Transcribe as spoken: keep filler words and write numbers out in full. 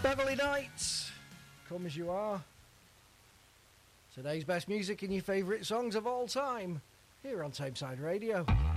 Beverly Knight, Come As You Are. Today's best music and your favourite songs of all time, here on Tameside Radio.